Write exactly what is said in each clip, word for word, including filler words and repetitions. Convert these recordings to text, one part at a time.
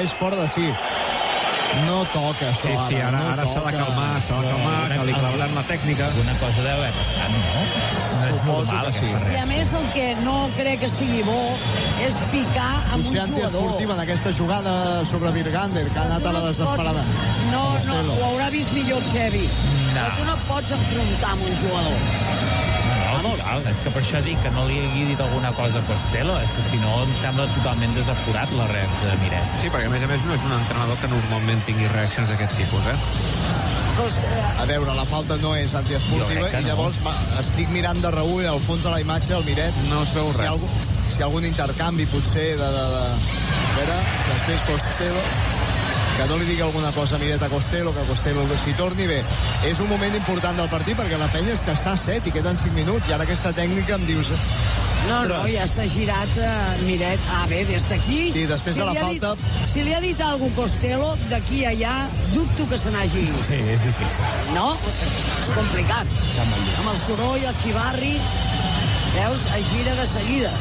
és fora de si. No toca, això, sí, sí, ara. No ara s'ha de calmar, s'ha de calmar, que li clavaran la tècnica. Una cosa deu haver passat, no? No és normal, que sí. aquesta I a més, el que no crec que sigui bo és picar amb Potser un jugador. antiesportiva en aquesta jugada sobre Virgander, que ha anat a la desesperada. No, no, ho haurà vist millor Xevi. No. Però tu no et pots enfrontar amb un jugador. No, total, és que per això dic que no li hagi dit alguna cosa a Costello, és que si no em sembla totalment desaforat la reacció de Miret. Sí, perquè a més a més no és un entrenador que normalment tingui reaccions d'aquest tipus, eh? A veure, la falta no és antiesportiva i llavors no. Estic mirant de reull al fons de la imatge, el Miret. No es veu si res. Algú, si hi ha algun intercanvi, potser, de... de, de... A veure, després Costello... que no li digui alguna cosa a Miret a Costello, que Costello s'hi torni bé. És un moment important del partit perquè la penya és que està a set i queden cinc minuts i ara aquesta tècnica em dius... No, no, ja s'ha girat uh, Miret. Ah, bé, des d'aquí... Sí, després si de la falta... Dit, si li ha dit alguna cosa Costello, d'aquí a allà, dubto que se n'hagi... Sí, és difícil. No? És complicat. Amb el soroll, el xivarri, veus, es gira de seguida.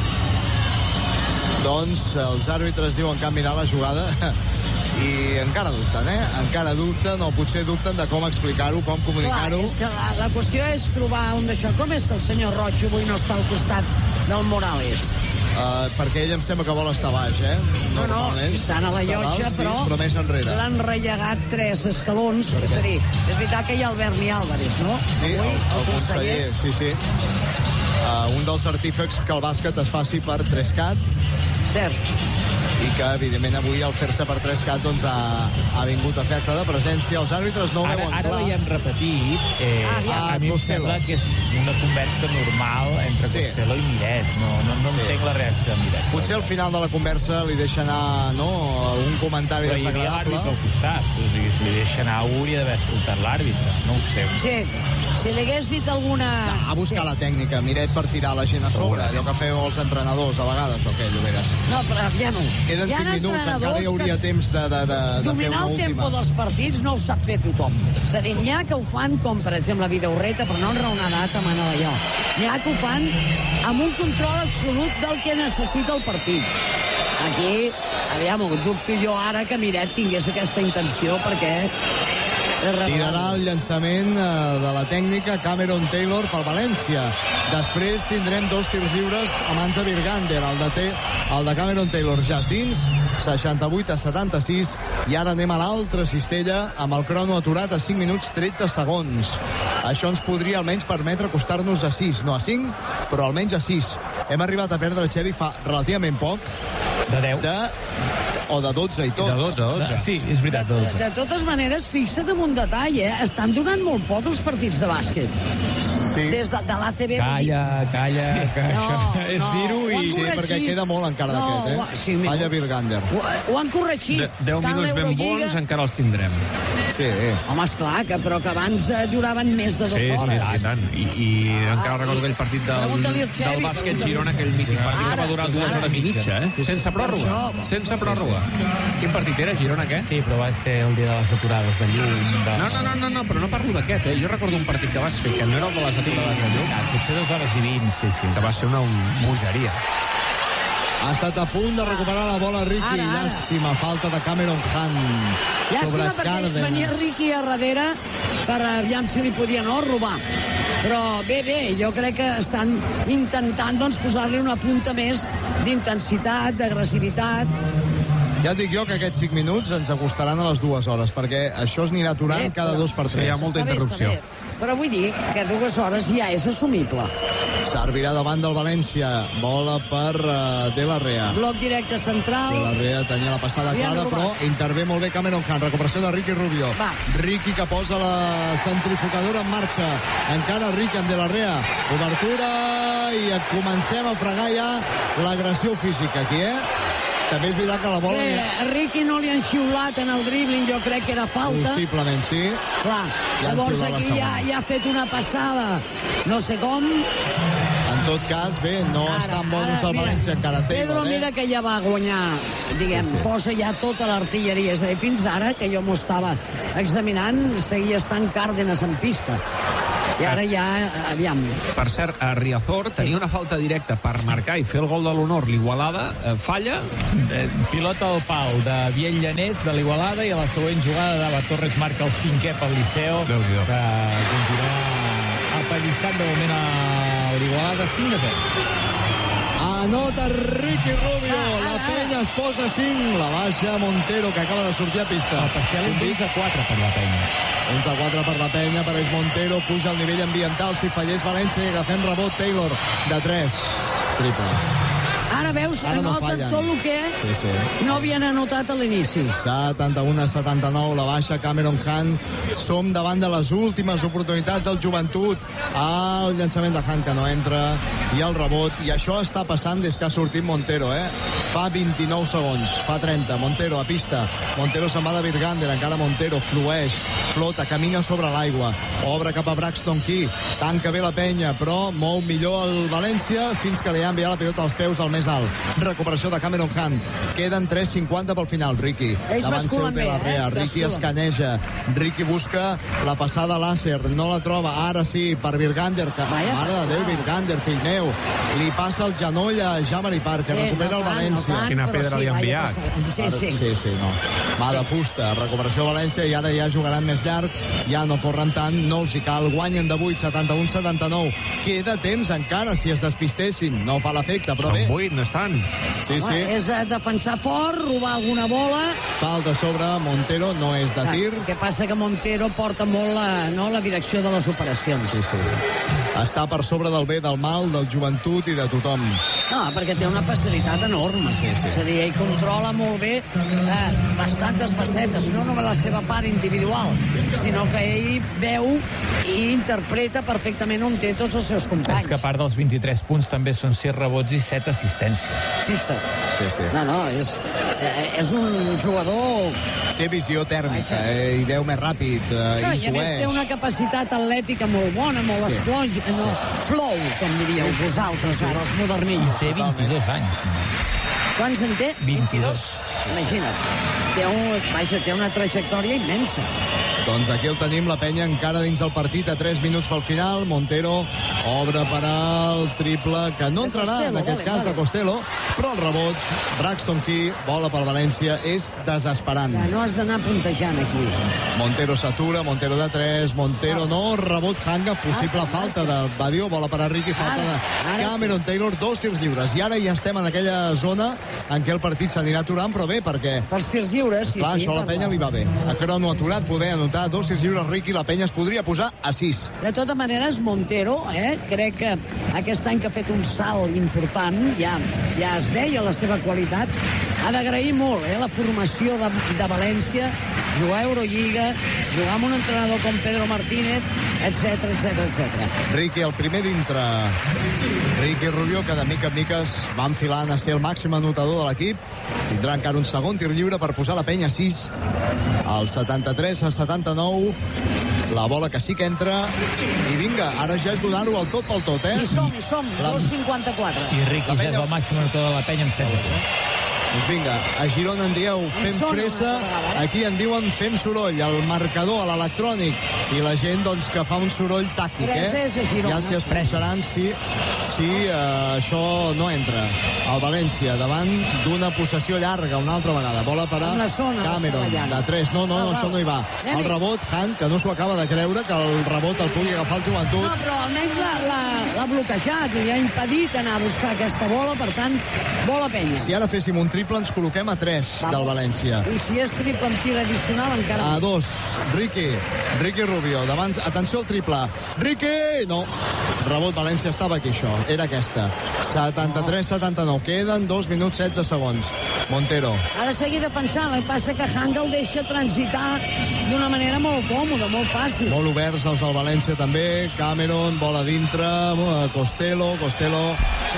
Doncs els àrbitres diuen que han mirat la jugada i encara dubten, eh? Encara dubten, o potser dubten de com explicar-ho, com comunicar-ho. Clar, és que la, la qüestió és trobar un d'això. Com és que el senyor Roig avui no està al costat del Morales? Uh, perquè ell em sembla que vol estar baix, eh? No, no, estan a la llotja, sí, però, però més enrere. L'han rellegat tres escalons. És a dir, és veritat que hi ha el Berni Álvarez, no? Sí, avui, el, el, el conseller. conseller, sí, sí. Uh, un dels artífecs que el bàsquet es faci per tres cat. Cert. I que, evidentment, avui al fer-se per tres cat doncs, ha, ha vingut a fer acte de presència. Els àrbitres no ho ara, veuen ara clar. Ara veiem repetit. Eh, ah, ja, a mi em sembla que és una conversa normal entre sí. Costello i Miret. No, no, no sí. entenc la reacció de Miret. Potser al final de la conversa li deixa anar, no?, algun comentari desagradable. Però hi havia l'àrbitre al costat. O sigui, si li deixa anar, hauria d'haver escoltat l'àrbitre. No ho sé. Sí, si li hagués dit alguna... No, a buscar sí. la tècnica, Miret, per tirar la gent a sobre. Allò que feu els entrenadors a vegades, o què, Lloberes? No, però ja no. Queden cinc minuts, encara hi hauria temps de, de, de, de fer una última. Dominar el tempo dels partits no ho sap fer tothom. És a dir, n'hi ha que ho fan, com per exemple Vidaurreta, però no en raonadat a Manel allò. N'hi ha que ho fan amb un control absolut del que necessita el partit. Aquí, aviam, dubto jo ara que Miret tingués aquesta intenció, perquè... Tirarà el llançament de la tècnica Cameron Taylor pel València. Després tindrem dos tirs lliures a mans de Virgander. El de, T, el de Cameron Taylor ja és dins, seixanta-vuit a setanta-sis, i ara anem a l'altra cistella amb el crono aturat a cinc minuts tretze segons. Això ens podria almenys permetre acostar-nos a sis, no a cinc, però almenys a sis. Hem arribat a perdre Xevi fa relativament poc. De deu. De... o de dotze i tot. De dotze, dotze. Sí, és veritat, de, de, de totes maneres, fixa't en un detall, eh? Estan donant molt poc els partits de bàsquet. Sí. Des de, de l'A C B. Calla, calla, sí. que no, això és no, dir-ho i... Sí, perquè queda molt encara no, d'aquest, eh? Sí, Falla Virgander. Ho, ho han corregit. De, deu minuts ben bons, encara els tindrem. Sí. Home, esclar, que, però que abans eh, duraven més de dues sí, hores. Sí, sí, tant. I, i ah, encara recordo aquell partit del, del bàsquet Girona, aquell mític partit ara, que va durar dues ara, hores i mitja, eh? Sense pròrroga. Això, Sense pròrroga. Sí, sí. Quin partit era, Girona, què? Sí, però va ser el dia de les aturades de llum. De... No, no, no, no, no, però no parlo d'aquest, eh? Jo recordo un partit que vas fer, que no era el de les aturades de llum. Ah, potser dues hores i vint, sí, sí. Que va ser una bogeria. Ha estat a punt de recuperar la bola Ricky. Ara, ara. Llàstima, falta de Cameron Hunt. Llàstima perquè Cárdenas. Venia Ricky a darrere per aviam si li podia no robar. Però bé, bé, jo crec que estan intentant doncs, posar-li una punta més d'intensitat, d'agressivitat. Ja et dic jo que aquests cinc minuts ens acostaran a les dues hores, perquè això es anirà aturant bé, cada dos per tres. Hi ha molta està interrupció. Bé, però vull dir que dues hores ja és assumible. Servirà davant del València. Bola per uh, De La Rea. Bloc directe central. De La Rea tenia la passada clara, però intervé molt bé Cameron Hunt. Recuperació de Ricky Rubio. Va. Ricky que posa la centrifugadora en marxa. Encara Ricky amb De La Rea. Obertura i comencem a fregar ja l'agressió física aquí, eh? També és veritat que la bola... Bé, a Ricky no li han xiulat en el dribbling, jo crec que era falta. Possiblement sí. Clar, ja llavors aquí ja, ja ha fet una passada, no sé com. En tot cas, bé, no ara, està en bonus el València encara. Pedro, eh? Mira que ja va guanyar, diguem, sí, sí. Posa ja tota l'artilleria. És a dir, fins ara, que jo m'ho estava examinant, seguia estant Cárdenas en pista. I ara ja, aviam. Per cert, a Riazor tenia una falta directa per marcar i fer el gol de l'honor. L'Igualada eh, falla. Eh, pilota al pal de Biel Llanés de l'Igualada i a la següent jugada Dava Torres marca el cinquè pel Liceo, que continua apallissat de moment a l'Igualada cinc a zero. Anota Ricky Rubio, la penya es posa cinc, la baixa Montero, que acaba de sortir a pista. El parcial és d'onze a quatre per la penya. onze a quatre per la penya, per Montero, puja al nivell ambiental, si fallés València i agafem rebot Taylor de tres. Triple. Ara veus, Ara no anoten fallen. tot el que Sí, sí. no havien anotat a l'inici. setanta-u a setanta-nou, la baixa Cameron Hunt. Som davant de les últimes oportunitats al Joventut. El llançament de Hunt que no entra i el rebot. I això està passant des que ha sortit Montero, eh? Fa vint-i-nou segons, fa trenta. Montero a pista. Montero se'n va de Virgander, encara Montero flueix, flota, camina sobre l'aigua. Obre cap a Braxton Key. Tanca bé la penya, però mou millor el València fins que li ha enviat la pilota als peus al més alt. Recuperació de Cameron Hunt. Queden tres cinquanta pel final, Ricky. Ells basculen bé, eh? Ricky escaneja. Ricky busca la passada làser. No la troba. Ara sí, per Virgander. Que... Vaya Mare de Déu, Virgander, fill meu. Li passa el genoll a Jamari Parker. Eh, Recupera no el tant, València. no tant, Quina però pedra sí, li ha vaya enviat. passada. Sí, sí. Sí, sí, no. Mà de fusta. Recuperació de València i ara ja jugaran més llarg. Ja no corren tant. No els hi cal. Guanyen de vuit, setanta-u a setanta-nou. Queda temps encara si es despistessin. No fa l'efecte, però bé. Són vuit, no estan. Sí, Home, sí. és eh, defensar fort, robar alguna bola. Falta sobre Montero, no és de tir. El que passa que Montero porta molt la, no, la direcció de les operacions. Sí, sí. Està per sobre del bé, del mal, del Joventut i de tothom. No, perquè té una facilitat enorme. Sí, sí. És a dir, ell controla molt bé eh, bastantes facetes, no només la seva part individual, sinó que ell veu i interpreta perfectament on té tots els seus companys. És que a part dels vint-i-tres punts també són sis rebots i set assistències. Fixa't. Sí, sí. No, no, és, eh, és un jugador... Té visió tèrmica, eh, i veu més ràpid, eh, No, i a més té una capacitat atlètica molt bona, molt Sí. esplonge, no, flow, com diríeu vosaltres, ara, els modernillos. Té vint-i-dos anys. Quants en té? vint-i-dos. Imagina't. Té, un, vaja, té una trajectòria immensa. Doncs aquí el tenim, la penya encara dins el partit a tres minuts pel final. Montero obre per al triple, que no De entrarà Costello, en aquest vale, cas vale. de Costello, però el rebot, Braxton Key, bola per València, és desesperant. Ja no has d'anar puntejant aquí. Montero s'atura, Montero de tres, Montero no, rebot Hanga, possible Marxa, falta de Badio, bola per a Ricky, falta Ara, de ara Cameron Taylor, dos tirs lliures. I ara ja estem en aquella zona en què el partit s'anirà aturant, però bé, perquè Pels tirs lliures, sí, clar, sí. això a la per penya li va bé. A crono aturat, poder anotar dos tirs lliures, Ricky, la penya es podria posar a sis. De tota manera, Montero, eh, crec que aquest any que ha fet un salt important, ja, ja es veia la seva qualitat, ha d'agrair molt eh, la formació de, de València, jugar a Eurolliga, jugar amb un entrenador com Pedro Martínez, etcètera, etcètera, etcètera. Ricky, el primer dintre. Ricky Rubio, que de mica en mica es va enfilant a ser el màxim anotador de l'equip. Tindrà encara un segon tir lliure per posar la penya a sis. Al setanta-tres a setanta-nou. La bola que sí que entra. I vinga, ara ja és donar-ho al tot pel tot, eh? I som, i som, La- dos cinquanta-quatre. I Ricky La ja penya- és el màxim anotador de la penya amb setze. Doncs vinga, a Girona en dieu fem Sona una fressa, altra vegada, eh? aquí en diuen fem soroll, al marcador, a l'electrònic, i la gent doncs que fa un soroll tàctic, Freses eh? a Girona. Ja s'hi esforçaran si, si eh, això no entra. El València, davant d'una possessió llarga, una altra vegada. Bola per a Amb la zona, Cameron, l'està ballant. de tres. No, no, Ah, no, val. això no hi va. Anem-hi. El rebot, Hunt, que no s'ho acaba de creure, que el rebot el pugui agafar el Joventut. No, però almenys l'ha bloquejat i li ha impedit anar a buscar aquesta bola, per tant, bola penya. Si ara féssim un triple, ens col·loquem a tres del València. I si és triple amb tir addicional, encara... A dos, Ricky, Ricky Rubio, davant, atenció al triple, Ricky, no, rebot València, estava aquí això, era aquesta, setanta-tres setanta-nou, queden dos minuts setze segons, Montero, Ha de seguir defensant, el que passa que Hanga el deixa transitar d'una manera molt còmoda, molt fàcil. molt oberts els del València també, Cameron, bola dintre, Costello, Costello,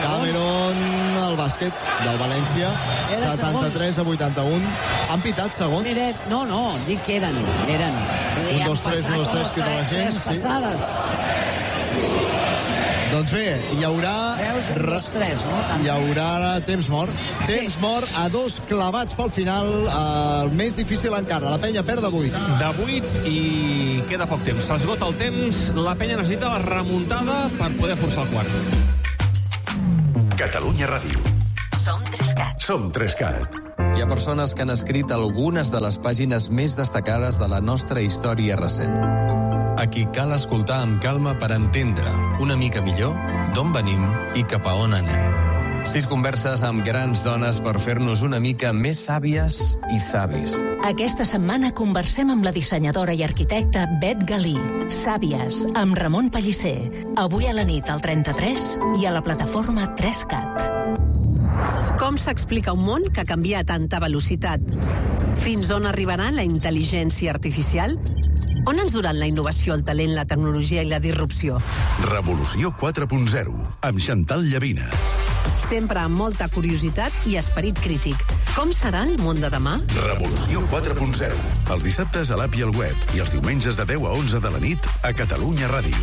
Cameron, el bàsquet del València, Era setanta-tres a vuitanta-un, han pitat segons, Miret, no, no, dic que eren, eren. És a dir, Un, han dos, tres, passat un, dos, tres, com crida la tres- gent, tres sí. passades. Doncs bé, hi haurà... Veus? Dos, tres, no? Hi haurà temps mort. Sí. Temps mort a dos clavats pel final. El més difícil encara. La Penya perd de vuit. De vuit i queda poc temps. S'esgota el temps. La Penya necessita la remuntada per poder forçar el quart. Catalunya Ràdio. Som Trescat. Som Trescat. Hi ha persones que han escrit algunes de les pàgines més destacades de la nostra història recent. A qui cal escoltar amb calma per entendre una mica millor d'on venim i cap a on anem. Sis converses amb grans dones per fer-nos una mica més sàvies i savis. Aquesta setmana conversem amb la dissenyadora i arquitecta Bet Galí. Sàvies, amb Ramon Pellicer. Avui a la nit al trenta-tres i a la plataforma Trescat. Com s'explica un món que canvia a tanta velocitat? Fins on arribarà la intel·ligència artificial? On ens duran la innovació, el talent, la tecnologia i la disrupció? Revolució quatre punt zero, amb Chantal Llavina. Sempre amb molta curiositat i esperit crític. Com serà el món de demà? Revolució quatre punt zero. Els dissabtes a l'app i al web i els diumenges de deu a onze de la nit a Catalunya Ràdio.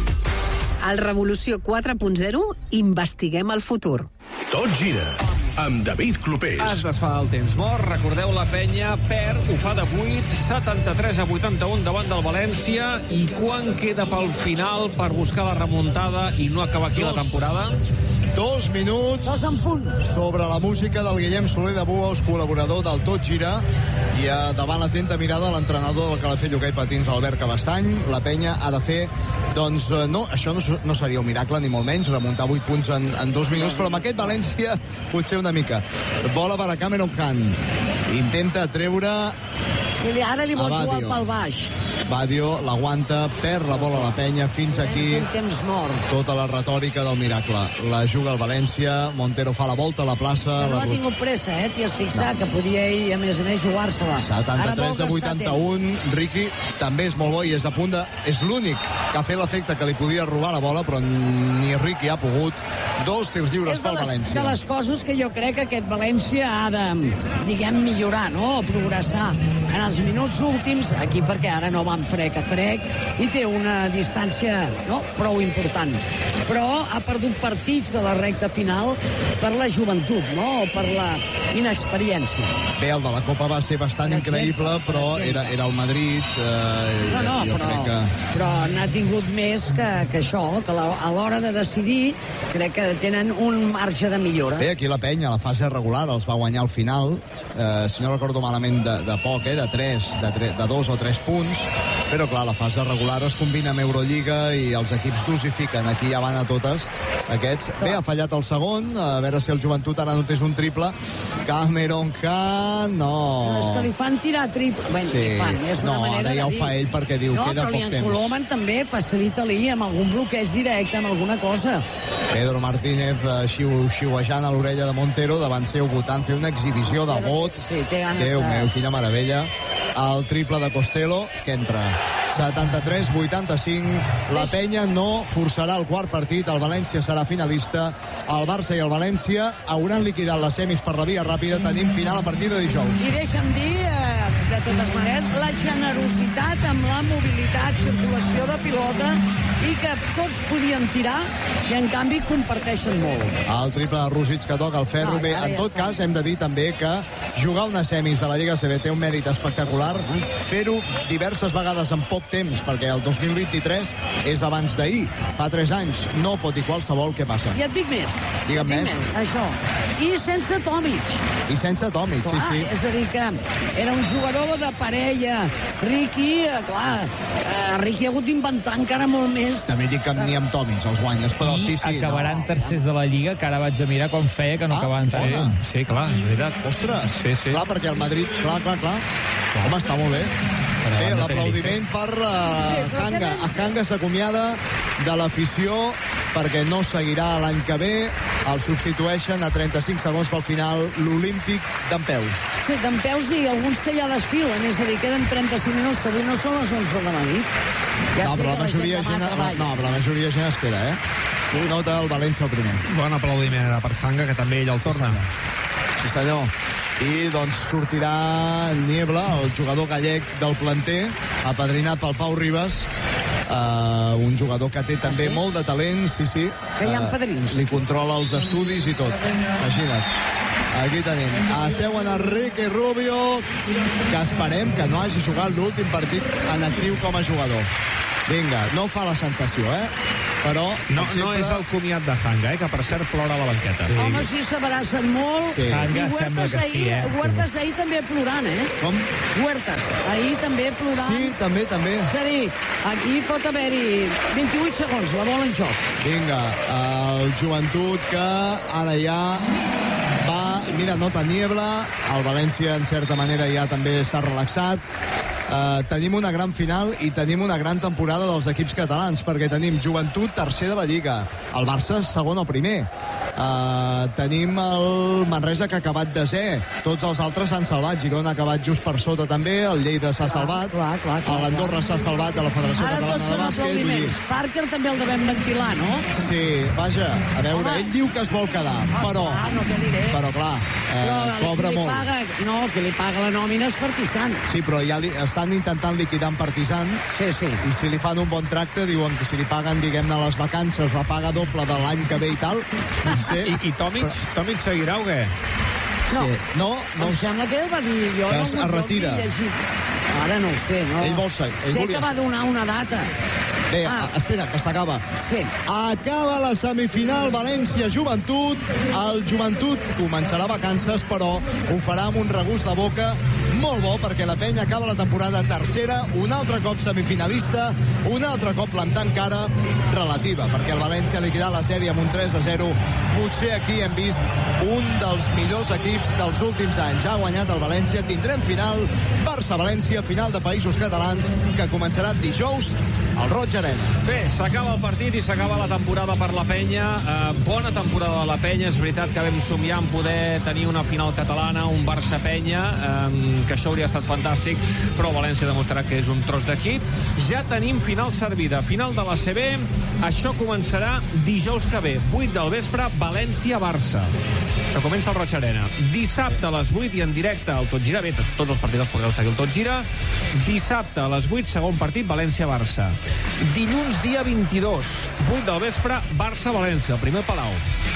Al Revolució quatre punt zero investiguem el futur. Tot gira amb David Clopés. Es desfà el temps mort. Recordeu, la Penya perd, ho fa de vuit, setanta-tres a vuitanta-un davant del València. I quan queda pel final per buscar la remuntada i no acabar aquí la temporada? Dos minuts. Dos en punt. Sobre la música del Guillem Soler de Buos, col·laborador del Tot Gira. I a davant l'atenta mirada l'entrenador del Calafell Hoquei Patins, Albert Cabestany. La Penya ha de fer, doncs, no, això no, no seria un miracle, ni molt menys, remuntar vuit punts en, en dos minuts, però amb aquest València potser una mica. Bola per a Cameron Hunt. Intenta treure... Sí, ara li vol jugar pel baix. Badio l'aguanta, perd la bola a la Penya, fins aquí temps mort. Tota la retòrica del miracle. La juga el València, Montero fa la volta a la plaça. Que no la... ha tingut pressa, eh? T'hi has fixat, no. Que podia ell, a més a més, jugar-se-la. setanta-tres a vuitanta-un, Riqui també és molt bo i és a punt de... És l'únic que ha fet l'efecte que li podia robar la bola, però ni Riqui ha pogut. Dos tirs lliures pel València. És de les coses que jo crec que aquest València ha de, diguem, millorar, no? Progressar en els minuts últims, aquí perquè ara no van frec a frec, i té una distància, no?, prou important. Però ha perdut partits a la recta final per la joventut, no?, o per la inexperiència. Bé, el de la Copa va ser bastant per increïble, exemple, però era, era el Madrid. Eh, no, no, jo però, crec que... però n'ha tingut més que, que això, que la, a l'hora de decidir crec que tenen un marge de millora. Bé, aquí la Penya, la fase regular, els va guanyar al final, eh, si no recordo malament, de, de poc, eh, de tres, de, tre, de dos o tres punts, però clar, la fase regular es combina amb Eurolliga i els equips dosifiquen, aquí ja van a totes aquests. Bé, ha fallat el segon, a veure si el Joventut ara notés un triple. Cameron Hunt, no. No, és que li fan tirar triple. Bueno, sí. li fan, és una no, manera ara ja de ho dir. fa ell perquè diu, no, queda poc temps. No, però li encolomen també, facilita-li amb algun bloqueig directe, amb alguna cosa. Pedro Martínez eh, xiu, xiuejant a l'orella de Montero, davant seu votant, fer una exhibició de vot. Sí, té ganes Déu de... meu, quina meravella. El triple de Costello, que entra. setanta-tres vuitanta-cinc. La Penya no forçarà el quart partit. El València serà finalista. El Barça i el València hauran liquidat les semis per la via ràpida. Tenim final a partir de dijous. I deixa'm dir, eh, de totes maneres, la generositat amb la mobilitat, circulació de pilota, i que tots podien tirar i en canvi comparteixen molt. El triple de Rússic que toca el ferro. No, Bé, en ja tot està. Cas hem de dir també que jugar unes semis de la Lliga A C B té un mèrit espectacular. Fer-ho diverses vegades en poc temps, perquè el dos mil vint-i-tres és abans d'ahir, fa tres anys. No pot dir qualsevol. Què passa? I et dic més. Digue'm més. més. Això. I sense Tomic. I sense Tomic, clar, sí, sí. És a dir, que era un jugador de parella. Riqui, clar, eh, Riqui ha hagut d'inventar encara molt més. També dic que ni amb Tomic els guanyes, però I sí, sí. acabaran no. tercers de la Lliga, que ara vaig a mirar com feia que no ah, acabaven tercers. Sí, clar, és veritat. Ostres, sí, sí. clar, perquè el Madrid, clar, clar, clar. Home, està molt bé. Bé, l'aplaudiment per uh, Hanga. A Hanga s'acomiada de l'afició perquè no seguirà l'any que ve. El substitueixen a trenta-cinc segons pel final l'Olímpic d'Empeus. Sí, d'Empeus i alguns que ja desfilen, és a dir, queden trenta-cinc minuts, que avui no són les onze de la nit. Ja no, però la majoria de gent, gent no, però la majoria de gent es queda, eh? Sí. Nota el València el primer. Bon aplaudiment era per Hanga, que també ell el torna. Sí, senyor. I doncs sortirà Niebla, el jugador gallec del planter, apadrinat pel Pau Ribas, Uh, un jugador que té també sí? molt de talent, sí, sí. Que hi ha padrins. Uh, li controla els estudis i tot. Imagina't. Aquí tenim a seu en Enrique Rubio, que esperem que no hagi jugat l'últim partit en actiu com a jugador. Vinga, no fa la sensació, eh? Però... No, sempre... no és el comiat de Hanga, eh? Que per cert plora a la banqueta. Sí. Home, sí, s'abracen molt. Sí. Hanga I sembla Huertas que ahir, sí, eh? Huertas ahir també plorant, eh? Com? Huertas, ahir també plorant. Sí, també, també. És a dir, aquí pot haver-hi vint-i-vuit segons, la bola en joc. Vinga, el Joventut que ara ja va... Mira, nota niebla. El València, en certa manera, ja també s'ha relaxat. Uh, tenim una gran final i tenim una gran temporada dels equips catalans, perquè tenim Joventut tercer de la Lliga, el Barça segon o primer, uh, tenim el Manresa que ha acabat desè, tots els altres s'han salvat. Girona ha acabat just per sota també, el Lleida s'ha salvat, clar, clar, clar, l'Andorra s'ha salvat de la Federació Ara Catalana tots de són Bàsquet. aplaudiments. Parker també el devem ventilar, no? Sí, vaja, a veure, Home. ell diu que es vol quedar, però, Ah, no te diré. però clar, eh, Però cobra qui li molt. paga, no, qui li paga la nòmina és Partizan. Sí, però ja li, estan intentant liquidar en Partizan. Sí, sí. I si li fan un bon tracte, diuen que si li paguen, diguem-ne, les vacances, la paga doble de l'any que ve i tal, potser... I, i Tomic, Tomic seguirà o què? No, Sí. No, no, em sembla que ell va dir... Jo Que no es ho- no ho he retira. llegit. Ara no ho sé, no? Ell vol ser- ell sé volia que va ser. donar una data. Bé, Ah. a- espera, que s'acaba. Sí. Acaba la semifinal València-Joventut. El Joventut començarà vacances, però ho farà amb un regust de boca molt bo, perquè la penya acaba la temporada tercera, un altre cop semifinalista, un altre cop plantant cara relativa, perquè el València ha liquidat la sèrie amb un tres a zero. Potser aquí hem vist un dels millors equips dels últims anys. Ha guanyat el València. Tindrem final Barça-València, final de Països Catalans, que començarà dijous al Roig Arena. Bé, s'acaba el partit i s'acaba la temporada per la penya. Eh, bona temporada de la penya. És veritat que vam somiar en poder tenir una final catalana, un Barça-Penya, eh, que això hauria estat fantàstic, però València demostrarà que és un tros d'equip. Ja tenim final servida, final de la C B. Això començarà dijous que ve, vuit del vespre, València-Barça. Això comença al Roig Arena. Dissabte a les vuit i en directe al Tot Gira. Bé, tots els partits els podeu seguir al Tot Gira. Dissabte a les vuit, segon partit, València-Barça. Dilluns, dia vint-i-dos, vuit del vespre, Barça-València, el primer Palau.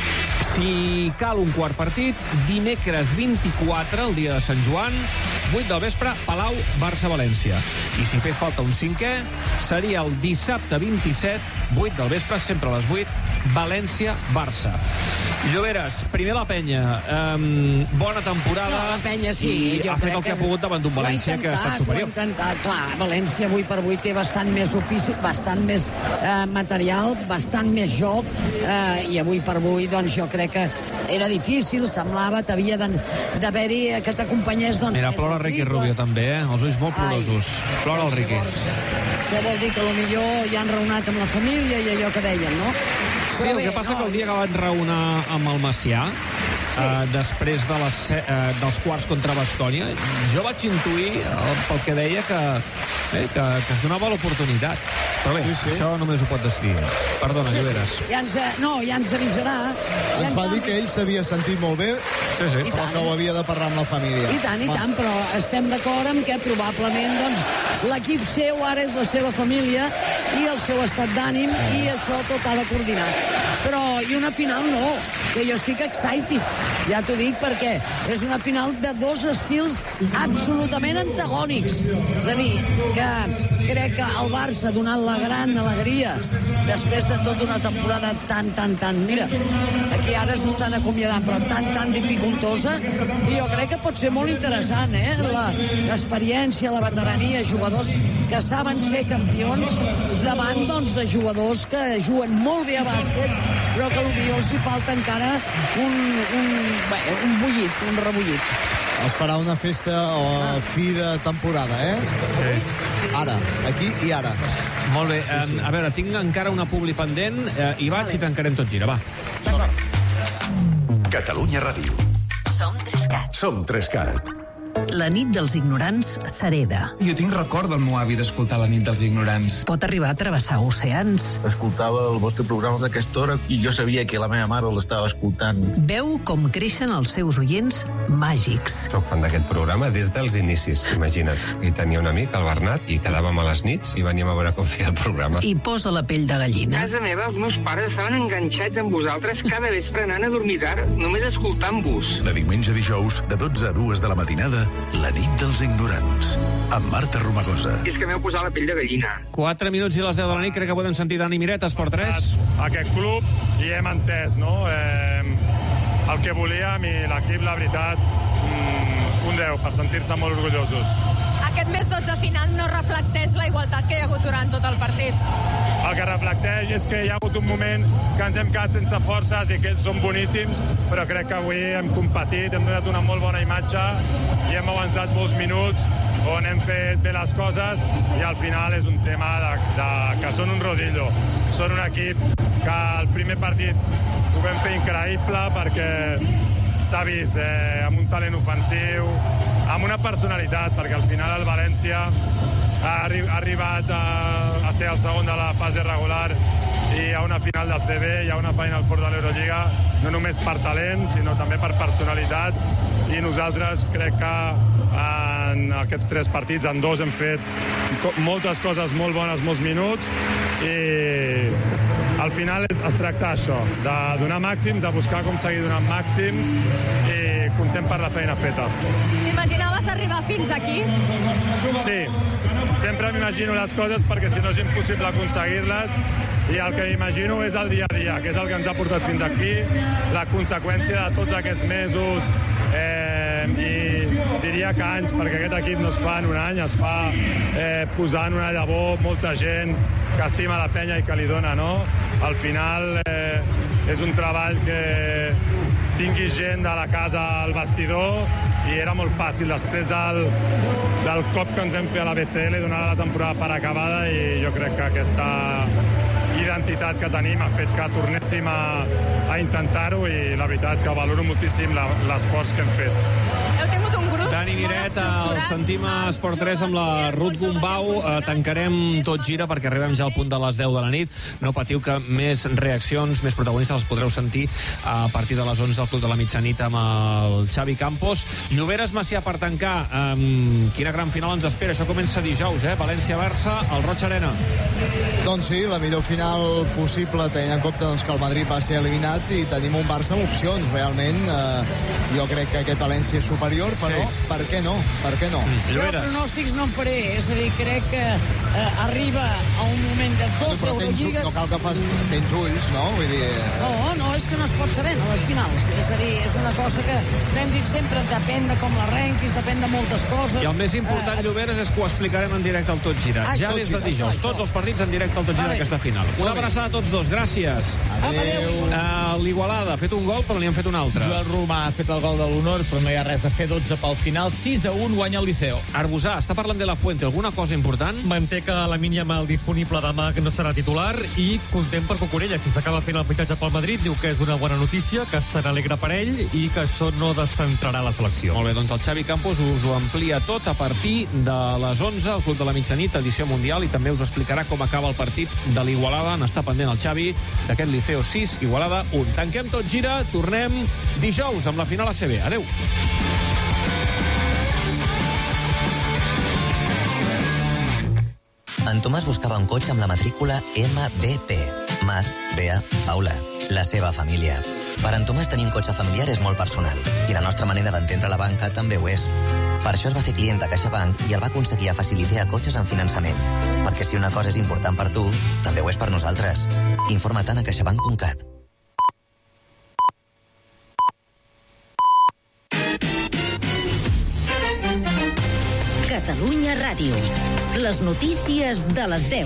Si cal un quart partit, dimecres vint-i-quatre, el dia de Sant Joan, vuit del vespre, Palau, Barça-València. I si fes falta un cinquè, seria el dissabte vint-i-set, vuit del vespre, sempre a les vuit, València-Barça. Lloberes, primer la penya. Um, bona temporada. No, la penya sí. I jo ha fet crec el que ha pogut davant d'un València que ha estat superior. Ho ha intentat, clar. València avui per avui té bastant més ofici, bastant més eh, material, bastant més joc, eh, i avui per avui, doncs, jo crec que era difícil, semblava, t'havia d'haver-hi que t'acompanyés, doncs, Mira, més plora el Riqui triple. Rubio també, eh? Els ulls molt plorosos. Plora el Riqui. Llavors, això vol dir que potser ja han raonat amb la família i allò que deien, no? Sí, el que passa no, que el dia que van raonar amb el Macià, sí. eh, després de les, eh, dels quarts contra Baskonia, jo vaig intuir, eh, pel que deia, que, eh, que, que es donava l'oportunitat. Però bé, sí, sí. Això només ho pot decidir. Perdona, sí, Lloberes. Sí. Ja ens, no, ja ens avisarà. Ens ja va dir que ell s'havia sentit molt bé, sí, sí. però que ho havia de parlar amb la família. I tant, i Va. tant, però estem d'acord amb que probablement doncs, l'equip seu ara és la seva família i el seu estat d'ànim i això tot ha de coordinar. Però, i una final no, que jo estic excited, ja t'ho dic, perquè és una final de dos estils absolutament antagònics. És a dir, que crec que el Barça ha donat la gran alegria després de tota una temporada tan, tan, tan... Mira, aquí ara s'estan acomiadant, però tan, tan dificultosa, i jo crec que pot ser molt interessant, eh? L'experiència, la veterania, jugadors que saben ser campions davant, doncs, de jugadors que juguen molt bé a bàsquet, però que potser els hi falta encara un, un, bé, un bullit, un rebullit. Es farà una festa o fi de temporada, eh? Sí. Ara, aquí i ara. Molt bé, sí, sí. A veure, tinc encara una publi pendent, eh, i vaig i tancarem Tot Gira, va. Catalunya Ràdio. Som Trescat. Som Trescat. La nit dels ignorants s'hereda. Jo tinc record del meu avi d'escoltar La nit dels ignorants. Pot arribar a travessar oceans. Escoltava el vostre programa d'aquesta hora i jo sabia que la meva mare l'estava escoltant. Veu com creixen els seus oients màgics. Soc fan d'aquest programa des dels inicis, imagina't. I tenia un amic, el Bernat, i quedàvem a les nits i veníem a veure com feia el programa. I posa la pell de gallina. A casa meva els meus pares estaven enganxats amb vosaltres cada vespre anant a dormir tard, només escoltant-vos. De diumenge a dijous, de dotze a dues de la matinada, La nit dels ignorants, amb Marta Romagosa. És que m'heu posat la pell de gallina. quatre minuts i les deu de la nit, crec que podem sentir Dani Miret, Esport tres. Aquest club i hem entès, no? Eh, el que volíem i l'equip, la veritat, mm, un deu, per sentir-se molt orgullosos. Aquest més dotze final no reflecteix la igualtat que hi ha hagut durant tot el partit. El que reflecteix és que hi ha hagut un moment que ens hem quedat sense forces i que ells són boníssims, però crec que avui hem competit, hem donat una molt bona imatge i hem aguantat molts minuts on hem fet bé les coses i al final és un tema de, de, que són un rodillo. Són un equip que el primer partit ho vam fer increïble perquè s'ha vist eh, amb un talent ofensiu, amb una personalitat, perquè al final el València ha, arri ha arribat a, a ser el segon de la fase regular i a una final del C B i a una Final Four de l'Eurolliga, no només per talent, sinó també per personalitat, i nosaltres crec que en aquests tres partits, en dos, hem fet moltes coses molt bones, molts minuts, i al final es, es tracta això, de donar màxims, de buscar com seguir donant màxims, i content per la feina feta. T'imaginaves arribar fins aquí? Sí, sempre m'imagino les coses perquè si no és impossible aconseguir-les, i el que m'imagino és el dia a dia, que és el que ens ha portat fins aquí, la conseqüència de tots aquests mesos, eh, i diria que anys, perquè aquest equip no es fa en un any, es fa eh, posant una llavor, molta gent que estima la penya i que li dona, no? Al final eh, és un treball que tingui gent de la casa al vestidor i era molt fàcil després del, del cop que ens vam fer a la B C L donar la temporada per acabada, i jo crec que aquesta identitat que tenim ha fet que tornéssim a, a intentar-ho, i la veritat que valoro moltíssim l'esforç que hem fet. Heu tingut un grup Dani Miret, el sentim a Esport tres amb la Ruth Gombau. Eh, tancarem Tot Gira perquè arribem ja al punt de les deu de la nit. No patiu, que més reaccions, més protagonistes els podreu sentir a partir de les onze al Club de la Mitjanit amb el Xavi Campos. Lloberes Macià per tancar. Um, quina gran final ens espera. Això comença dijous, eh? València-Barça, al Roig Arena. Doncs sí, la millor final possible, tenint en compte doncs, que el Madrid va ser eliminat i tenim un Barça amb opcions. Realment, eh, jo crec que aquest València és superior, però sí. Per què no? Per què no? Mm. Jo pronòstics no en faré, és a dir, crec que eh, arriba a un moment de dos no, Eurolligues... No cal que fas, tens ulls, no? Vull dir... No, no, és que no es pot saber, no, les finals. És a dir, és una cosa que hem dit sempre, depèn de com l'arrenquis, depèn de moltes coses. I el més important, eh, Lloberes, és que ho explicarem en directe al Tot Gira. Ah, ja des de dijous, ah, tots els partits en directe al Tot Gira vale. D'aquesta final. Una abraçada a tots dos, gràcies. Adéu. Uh, L'Igualada ha fet un gol, però n'hi han fet un altre. Joel Romà ha fet el gol de l'honor, però no hi ha res a fer, dotze pel final, sis a un guanya el Liceo. Arbusà, està parlant de la Fuente, alguna cosa important? Manté que la Yamal disponible demà, que no serà titular, i content per Cucurella. Si s'acaba fent el fitxatge pel Madrid, diu que és una bona notícia, que se n'alegra per ell i que això no descentrarà la selecció. Molt bé, doncs el Xavi Campos us ho amplia tot a partir de les onze, al Club de la Mitjanit, edició mundial, i també us explicarà com acaba el partit de l'Igualada. N'està pendent el Xavi d'aquest Liceo sis, Igualada un. Tanquem Tot Gira, tornem dijous amb la final A C B. Adéu. En Tomàs buscava un cotxe amb la matrícula M B P. Mar, Bea, Paula, la seva família. Per en Tomàs tenir un cotxe familiar és molt personal, i la nostra manera d'entendre la banca també ho és. Per això es va fer client de CaixaBank i el va aconseguir a facilitar cotxes en finançament. Perquè si una cosa és important per tu, també ho és per nosaltres. Informa-te'n a caixabank punt cat. Catalunya Ràdio. Les notícies de les deu.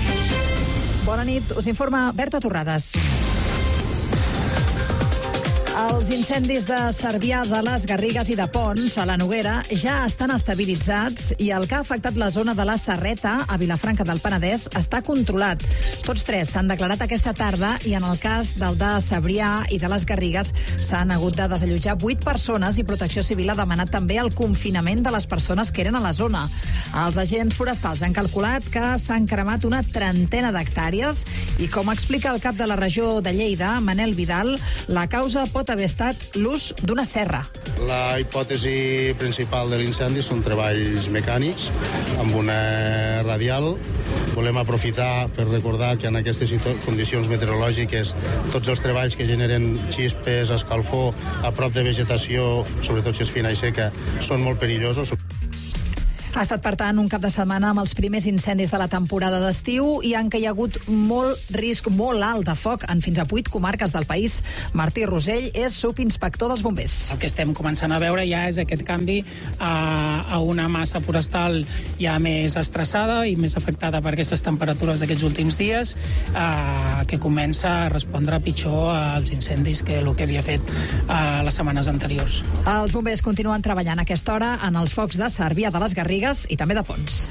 Bona nit, us informa Berta Torrades. Els incendis de Cervià de les Garrigues i de Pons, a la Noguera, ja estan estabilitzats i el que ha afectat la zona de la Serreta, a Vilafranca del Penedès, està controlat. Tots tres s'han declarat aquesta tarda i en el cas del de Cervià i de les Garrigues s'han hagut de desallotjar vuit persones i Protecció Civil ha demanat també el confinament de les persones que eren a la zona. Els agents forestals han calculat que s'han cremat una trentena d'hectàrees i, com explica el cap de la regió de Lleida, Manel Vidal, la causa pot haver estat l'ús d'una serra. La hipòtesi principal de l'incendi són treballs mecànics amb una radial. Volem aprofitar per recordar que en aquestes condicions meteorològiques tots els treballs que generen xispes, escalfor, a prop de vegetació, sobretot si és fina i seca, són molt perillosos. Ha estat, per tant, un cap de setmana amb els primers incendis de la temporada d'estiu i en què hi ha hagut molt risc, molt alt de foc en fins a vuit comarques del país. Martí Rosell és subinspector dels bombers. El que estem començant a veure ja és aquest canvi a, a una massa forestal ja més estressada i més afectada per aquestes temperatures d'aquests últims dies, eh, que comença a respondre pitjor als incendis que el que havia fet eh, les setmanes anteriors. Els bombers continuen treballant a aquesta hora en els focs de Cervià de les Garrigues i també de Pons.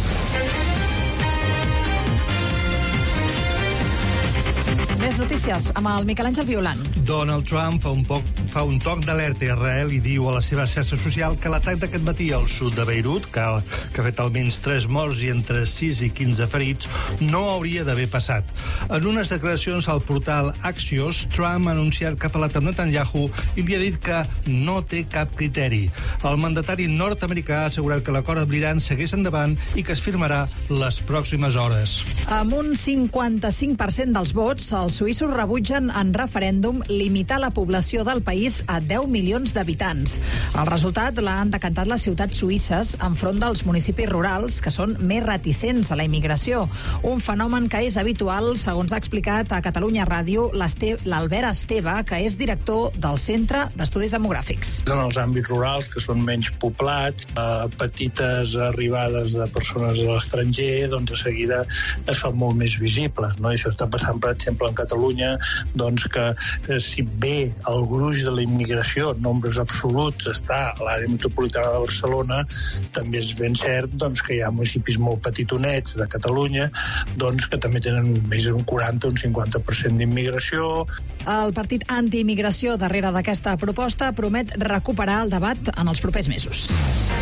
Més notícies amb el Miquel Àngel Violant. Donald Trump fa un, poc, fa un toc d'alerta a Israel i diu a la seva xarxa social que l'atac d'aquest matí al sud de Beirut, que, que ha fet almenys tres morts i entre sis i quinze ferits, no hauria d'haver passat. En unes declaracions al portal Axios, Trump ha anunciat que ha parlat amb Netanyahu i li ha dit que no té cap criteri. El mandatari nord-americà ha assegurat que l'acord amb l'Iran segueix endavant i que es firmarà les pròximes hores. Amb un cinquanta-cinc per cent dels vots, els suïssos rebutgen en referèndum limitar la població del país a deu milions d'habitants. El resultat l'han decantat les ciutats suïsses enfront dels municipis rurals, que són més reticents a la immigració. Un fenomen que és habitual, segons ha explicat a Catalunya Ràdio l'Albert Esteve, que és director del Centre d'Estudis Demogràfics. En els àmbits rurals, que són menys poblats, a petites arribades de persones a l'estranger, doncs a seguida es fan molt més visibles, no? I això està passant, per exemple, en Catalunya, doncs que eh, si bé el gruix de la immigració, nombres absoluts, està a l'àrea metropolitana de Barcelona, també és ben cert doncs, que hi ha municipis molt petitonets de Catalunya doncs, que també tenen més d'un quaranta o un cinquanta per cent d'immigració. El partit anti-immigració darrere d'aquesta proposta promet recuperar el debat en els propers mesos.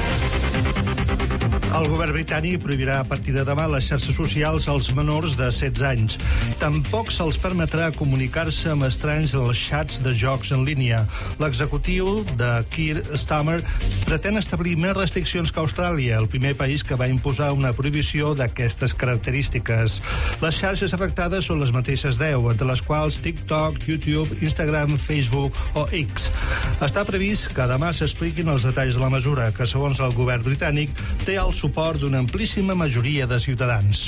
El govern britànic prohibirà a partir de demà les xarxes socials als menors de setze anys. Tampoc se'ls permetrà comunicar-se amb estranys als xats de jocs en línia. L'executiu de Keir Starmer pretén establir més restriccions que Austràlia, el primer país que va imposar una prohibició d'aquestes característiques. Les xarxes afectades són les mateixes deu, entre les quals TikTok, YouTube, Instagram, Facebook o X. Està previst que demà s'expliquin els detalls de la mesura, que segons el govern britànic té el suport d'una amplíssima majoria de ciutadans.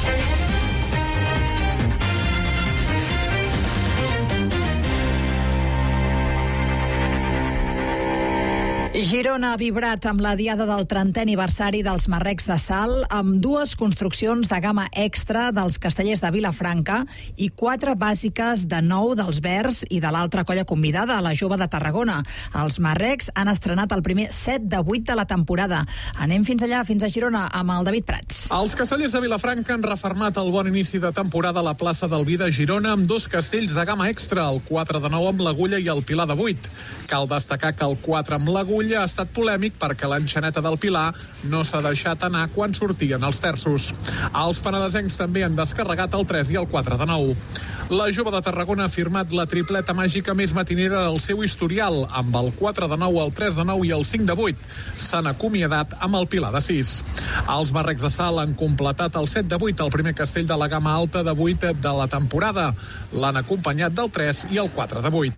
Girona ha vibrat amb la diada del trentè aniversari dels Marrecs de Sal, amb dues construccions de gamma extra dels Castellers de Vilafranca i quatre bàsiques de nou dels Verds i de l'altra colla convidada, la Jove de Tarragona. Els Marrecs han estrenat el primer set de vuit de la temporada. Anem fins allà, fins a Girona, amb el David Prats. Els Castellers de Vilafranca han refermat el bon inici de temporada a la plaça del Vi de Girona amb dos castells de gamma extra, el quatre de nou amb l'Agulla i el Pilar de vuit. Cal destacar que el quatre amb l'Agulla ha estat polèmic perquè l'enxaneta del Pilar no s'ha deixat anar quan sortien els terços. Els penedesencs també han descarregat el tres i el quatre de nou. La Jove de Tarragona ha firmat la tripleta màgica més matinera del seu historial, amb el quatre de nou, el tres de nou i el cinc de vuit. S'han acomiadat amb el Pilar de sis. Els Marrecs de Sal han completat el set de vuit, el primer castell de la gamma alta de vuit de la temporada. L'han acompanyat del tres i el quatre de vuit.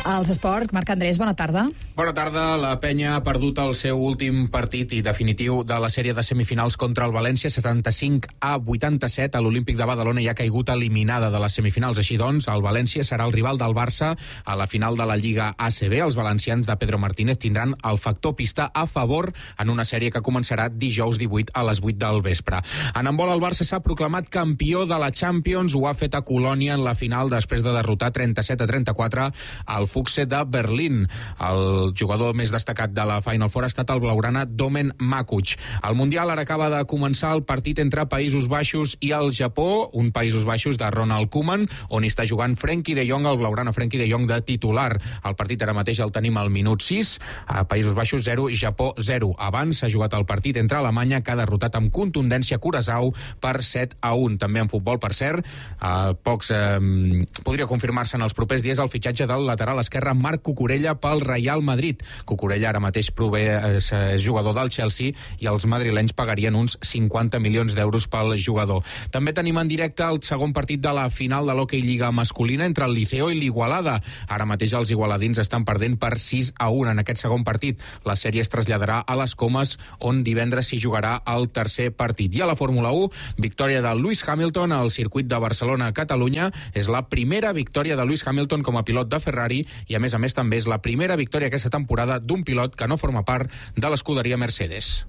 als esports, Marc Andrés, bona tarda. Bona tarda. La Penya ha perdut el seu últim partit i definitiu de la sèrie de semifinals contra el València, setanta-cinc a vuitanta-set. A l'Olímpic de Badalona ja ha caigut eliminada de les semifinals. Així doncs, el València serà el rival del Barça a la final de la Lliga A C B. Els valencians de Pedro Martínez tindran el factor pista a favor en una sèrie que començarà dijous divuit a les vuit del vespre. En handbol, el Barça s'ha proclamat campió de la Champions. Ho ha fet a Colònia en la final després de derrotar trenta-set a trenta-quatre al Fuchse de Berlín. El jugador més destacat de la Final Four ha estat el blaugrana Domen Makuch. Al Mundial ara acaba de començar el partit entre Països Baixos i el Japó, un Països Baixos de Ronald Koeman, on hi està jugant Frenkie de Jong, el blaugrana Frenkie de Jong de titular. El partit ara mateix el tenim al minut sis, a Països Baixos zero, Japó zero. Abans s'ha jugat el partit entre Alemanya, que ha derrotat amb contundència Curaçao per set a un. També en futbol, per cert, a pocs eh, podria confirmar-se en els propers dies el fitxatge del lateral esquerre Marc Cucurella pel Real Madrid. Cucurella ara mateix prové, és, és jugador del Chelsea i els madrilenys pagarien uns cinquanta milions d'euros pel jugador. També tenim en directe el segon partit de la final de l'Hockey Lliga masculina entre el Liceo i l'Igualada. Ara mateix els igualadins estan perdent per sis a un en aquest segon partit. La sèrie es traslladarà a les Comes, on divendres s'hi jugarà el tercer partit. I a la Fórmula u, victòria de Lewis Hamilton al circuit de Barcelona a Catalunya. És la primera victòria de Lewis Hamilton com a pilot de Ferrari i, a més a més, també és la primera victòria aquesta temporada d'un pilot que no forma part de l'escuderia Mercedes.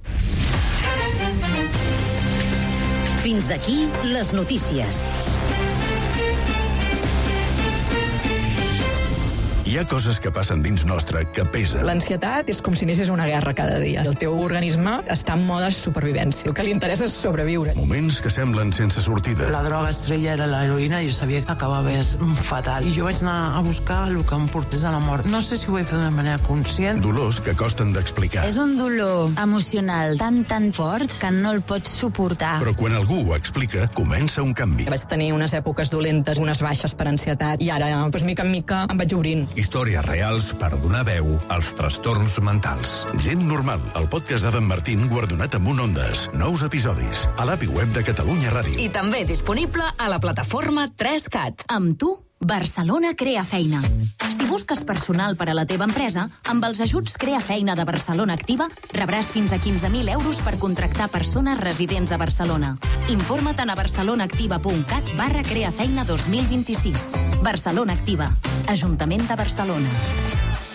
Fins aquí les notícies. Hi ha coses que passen dins nostre que pesen. L'ansietat és com si anessis a una guerra cada dia. El teu organisme està en mode supervivència. El que li interessa és sobreviure. Moments que semblen sense sortida. La droga estrella era l'heroïna i jo sabia que acabava fatal. I jo vaig anar a buscar el que em portés a la mort. No sé si ho vaig fer d'una manera conscient. Dolors que costen d'explicar. És un dolor emocional tan, tan fort que no el pots suportar. Però quan algú ho explica, comença un canvi. Vaig tenir unes èpoques dolentes, unes baixes per ansietat, i ara, doncs, mica en mica, em vaig obrint. Històries reals per donar veu als trastorns mentals. Gent normal, el podcast d'Adam Martín guardonat amb un Ondes. Nous episodis a l'A P I web de Catalunya Ràdio. I també disponible a la plataforma tres cat. Amb tu, Barcelona crea feina. Si busques personal per a la teva empresa, amb els ajuts Crea Feina de Barcelona Activa rebràs fins a quinze mil euros per contractar persones residents a Barcelona. Informa't a barcelonaactiva.cat barra creafeina dos mil vint-i-sis. Barcelona Activa. Ajuntament de Barcelona.